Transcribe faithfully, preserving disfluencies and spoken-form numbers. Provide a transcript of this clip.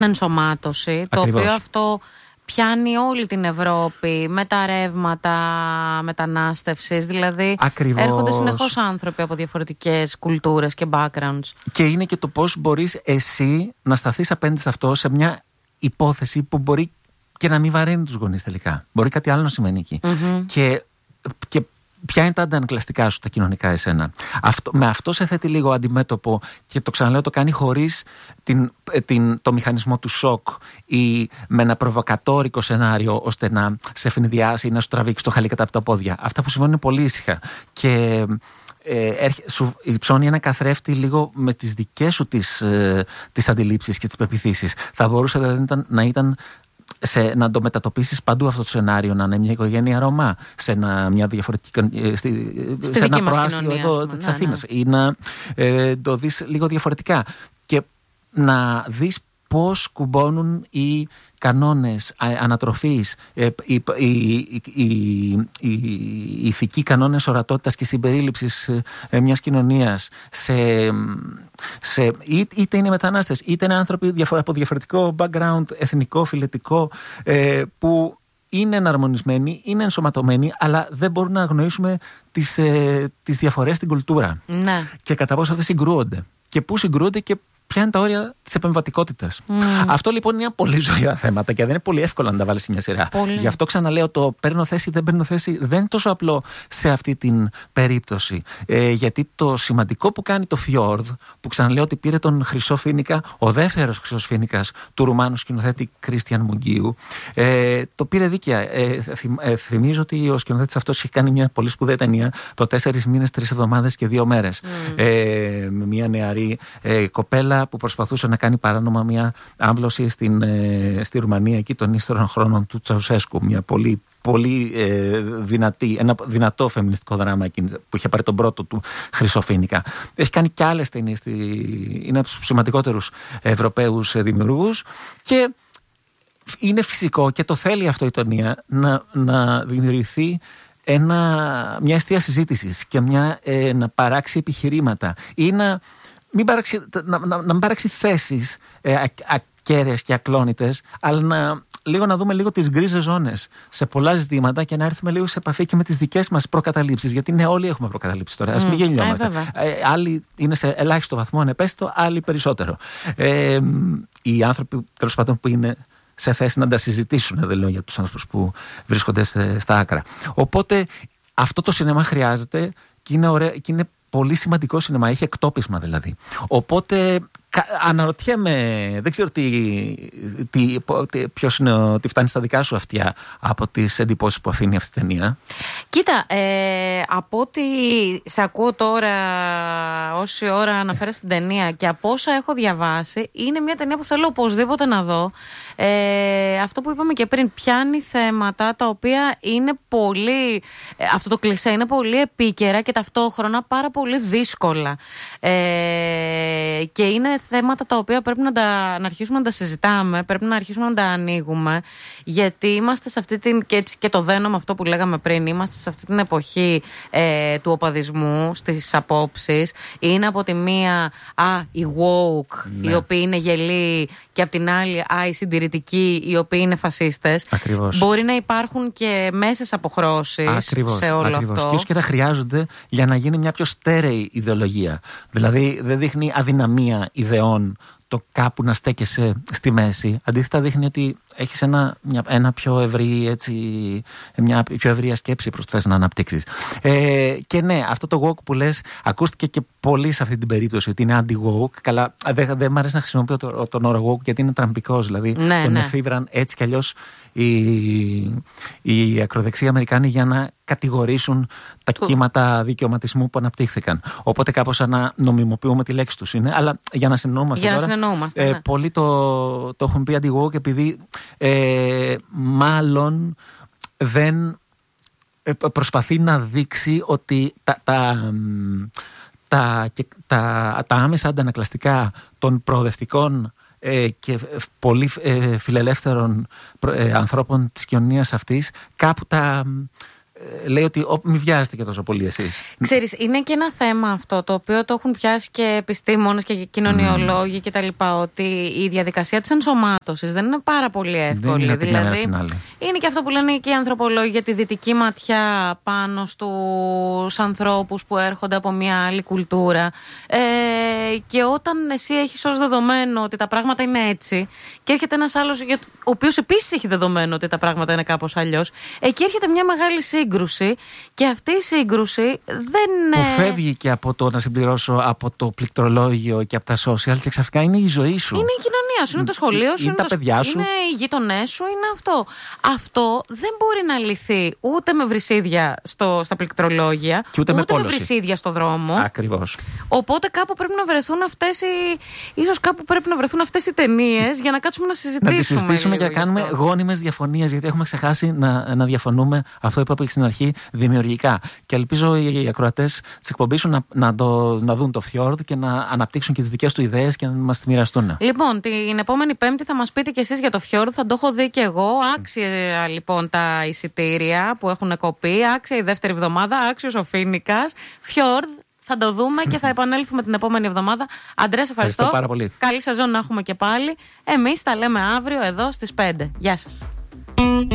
ενσωμάτωση, το οποίο αυτό πιάνει όλη την Ευρώπη με τα ρεύματα μετανάστευσης. Δηλαδή Ακριβώς. Έρχονται συνεχώς άνθρωποι από διαφορετικές κουλτούρες και backgrounds. Και είναι και το πώς μπορείς εσύ να σταθείς απέναντι σε αυτό, σε μια υπόθεση που μπορεί και να μην βαραίνει τους γονείς τελικά. Μπορεί κάτι άλλο να σημαίνει εκεί. Mm-hmm. Και, και ποια είναι τα αντανακλαστικά σου, τα κοινωνικά εσένα. Αυτό, με αυτό σε θέτει λίγο αντιμέτωπο και το ξαναλέω, το κάνει χωρίς την, την, το μηχανισμό του σοκ ή με ένα προβοκατόρικο σενάριο ώστε να σε ευνηδιάσει ή να σου τραβήξει το χαλί κατά από τα πόδια. Αυτά που συμβαίνουν είναι πολύ ήσυχα. Και ε, σου υψώνει ένα καθρέφτη λίγο με τις δικές σου τις, ε, τις αντιλήψεις και τις πεποιθήσεις. Θα μπορούσε δηλαδή να ήταν σε, να το μετατοπίσεις παντού αυτό το σενάριο, να είναι μια οικογένεια Ρωμά, σε ένα, μια διαφορετική, στη, στη σε ένα προάστιο εδώ της ναι, Αθήνας, ναι. ή να ε, το δεις λίγο διαφορετικά και να δεις πώς κουμπώνουν οι κανόνες ανατροφής, οι, οι, οι, οι, οι ηθικοί κανόνες ορατότητας και συμπερίληψης μιας κοινωνίας σε, σε, είτε είναι μετανάστες είτε είναι άνθρωποι από διαφορετικό background, εθνικό, φυλετικό, που είναι εναρμονισμένοι, είναι ενσωματωμένοι, αλλά δεν μπορούν να αγνοήσουμε τις, τις διαφορές στην κουλτούρα. Ναι. Και κατά πόσο αυτές συγκρούονται και πού συγκρούονται και ποια είναι τα όρια της επεμβατικότητας. Mm. Αυτό λοιπόν είναι ένα πολύ ζωηρά θέματα και δεν είναι πολύ εύκολο να τα βάλεις σε μια σειρά. Πολύ. Γι' αυτό ξαναλέω, το παίρνω θέση, δεν παίρνω θέση, δεν είναι τόσο απλό σε αυτή την περίπτωση. Ε, γιατί το σημαντικό που κάνει το Φιόρδ, που ξαναλέω ότι πήρε τον Χρυσό Φοίνικα, ο δεύτερος Χρυσός Φοίνικας του Ρουμάνου σκηνοθέτη Κρίστιαν Μουγκίου, ε, το πήρε δίκαια. Ε, θυμ, ε, θυμίζω ότι ο σκηνοθέτης αυτός είχε κάνει μια πολύ σπουδαία ταινία, το Τέσσερις μήνες, τρεις εβδομάδες και δύο μέρες. Mm. Ε, με μια νεαρή ε, κοπέλα που προσπαθούσε να κάνει παράνομα μια άμβλωση στην, ε, στη Ρουμανία εκεί των ύστερων χρόνων του Τσαουσέσκου. Μια πολύ, πολύ ε, δυνατή, ένα δυνατό φεμινιστικό δράμα εκείνη, που είχε πάρει τον πρώτο του Χρυσό Φοίνικα. Έχει κάνει και άλλες ταινίες, είναι από τους σημαντικότερους Ευρωπαίους δημιουργούς και είναι φυσικό και το θέλει αυτό η ταινία να, να δημιουργηθεί ένα, μια αιστεία συζήτησης και μια, ε, να παράξει επιχειρήματα ή να Μην παράξει, να, να, να μην παράξει θέσεις ε, ακέραιες και ακλόνητες, αλλά να, λίγο να δούμε λίγο τις γκρίζες ζώνες σε πολλά ζητήματα και να έρθουμε λίγο σε επαφή και με τις δικές μας προκαταλήψεις. Γιατί ναι, όλοι έχουμε προκαταλήψεις τώρα. Ας μην γελιόμαστε. Ε, άλλοι είναι σε ελάχιστο βαθμό ανεπαίσθητο, άλλοι περισσότερο. Ε, οι άνθρωποι τέλος πάντων που είναι σε θέση να τα συζητήσουν, δεν λέω για τους άνθρωπους που βρίσκονται σε, στα άκρα. Οπότε αυτό το σινεμά χρειάζεται και είναι, ωραία, και είναι πολύ σημαντικό σινεμά, έχει εκτόπισμα δηλαδή. Οπότε αναρωτιέμαι, δεν ξέρω τι, τι, ποιος είναι, τι φτάνει στα δικά σου αυτιά από τις εντυπώσεις που αφήνει αυτή η ταινία. Κοίτα, ε, από ό,τι σε ακούω τώρα όση ώρα αναφέρεσαι στην ταινία και από όσα έχω διαβάσει, είναι μια ταινία που θέλω οπωσδήποτε να δω. Ε, αυτό που είπαμε και πριν, πιάνει θέματα τα οποία είναι πολύ, ε, αυτό το κλισέ είναι πολύ επίκαιρα και ταυτόχρονα πάρα πολύ δύσκολα. Ε, και είναι θέματα τα οποία πρέπει να, τα, να αρχίσουμε να τα συζητάμε, πρέπει να αρχίσουμε να τα ανοίγουμε, γιατί είμαστε σε αυτή την, και, έτσι, και το δένω με αυτό που λέγαμε πριν, είμαστε σε αυτή την εποχή ε, του οπαδισμού στις απόψεις. Είναι από τη μία α, οι woke, ναι, οι οποίοι είναι γελοί, και από την άλλη α, οι συντηρητικοί, οι οποίοι είναι φασίστες. Ακριβώς. Μπορεί να υπάρχουν και μέσες αποχρώσεις ακριβώς, σε όλο ακριβώς. αυτό. Και όσο και να χρειάζονται για να γίνει μια πιο στέρεη ιδεολογία. Δηλαδή δεν δείχνει αδυναμία ιδεών το κάπου να στέκεσαι στη μέση. Αντίθετα δείχνει ότι έχεις ένα, μια, ένα πιο ευρύ, έτσι, μια πιο ευρεία σκέψη προς το θες να αναπτύξεις. Ε, και ναι, αυτό το woke που λες ακούστηκε και πολύ σε αυτή την περίπτωση, ότι είναι anti-woke. Καλά, δεν δε μ' αρέσει να χρησιμοποιώ το, τον όρο woke γιατί είναι τραμπικός. Δηλαδή ναι, τον ναι. εφήβραν έτσι κι αλλιώς οι, οι ακροδεξιοί Αμερικάνοι για να κατηγορήσουν τα Του. κύματα δικαιωματισμού που αναπτύχθηκαν. Οπότε κάπως να νομιμοποιούμε τη λέξη τους είναι. Αλλά για να συνεννοούμαστε για τώρα, να συνεννοούμαστε, ε, ναι. πολλοί το, το έχουν πει anti-woke επειδή ε, μάλλον δεν ε, προσπαθεί να δείξει ότι τα, τα, τα, τα, τα, τα άμεσα αντανακλαστικά των προοδευτικών ε, και πολύ ε, φιλελεύθερων ε, ανθρώπων της κοινωνίας αυτής κάπου τα, λέει ότι μη βιάζετε και τόσο πολύ εσείς. Ξέρεις, είναι και ένα θέμα αυτό το οποίο το έχουν πιάσει και επιστήμονες και κοινωνιολόγοι mm. κτλ. Ότι η διαδικασία της ενσωμάτωσης δεν είναι πάρα πολύ εύκολη. Δεν είναι δηλαδή, στην άλλη. Είναι και αυτό που λένε και οι ανθρωπολόγοι για τη δυτική ματιά πάνω στους ανθρώπους που έρχονται από μια άλλη κουλτούρα. Ε, και όταν εσύ έχεις ως δεδομένο ότι τα πράγματα είναι έτσι, και έρχεται ένας άλλος, ο οποίος επίσης έχει δεδομένο ότι τα πράγματα είναι κάπως αλλιώς, εκεί έρχεται μια μεγάλη σύγκρουση, και αυτή η σύγκρουση δεν. Που φεύγει και από το να συμπληρώσω από το πληκτρολόγιο και από τα social, και ξαφνικά είναι η ζωή σου. Είναι η κοινωνία σου, είναι το σχολείο σου, είναι, είναι τα παιδιά σου. Είναι οι γείτονές σου, είναι αυτό. Αυτό δεν μπορεί να λυθεί ούτε με βρυσίδια στο, στα πληκτρολόγια, και ούτε, ούτε με, με βρυσίδια στο δρόμο. Ακριβώς. Οπότε κάπου πρέπει να βρεθούν αυτές οι. Ίσως κάπου πρέπει να βρεθούν αυτές οι ταινίες για να κάτσουμε να συζητήσουμε. Να τις συζητήσουμε και να κάνουμε αυτό. γόνιμες διαφωνίες, γιατί έχουμε ξεχάσει να, να διαφωνούμε αυτό που είπα στην αρχή δημιουργικά. Και ελπίζω οι, οι ακροατές της εκπομπής να, να, το, να δουν το Fjord και να αναπτύξουν και τις δικές του ιδέες και να μας τις μοιραστούν. Λοιπόν, την επόμενη Πέμπτη θα μας πείτε κι εσείς για το Fjord. Θα το έχω δει κι εγώ. Άξια λοιπόν τα εισιτήρια που έχουν κοπεί. Άξια η δεύτερη εβδομάδα. Άξιος ο Φίνικας. Fjord. Θα το δούμε και θα επανέλθουμε την επόμενη εβδομάδα. Αντρέα, ευχαριστώ. Ευχαριστώ πάρα πολύ. Καλή σεζόν να έχουμε και πάλι. Εμείς τα λέμε αύριο εδώ στις πέντε. Γεια σας.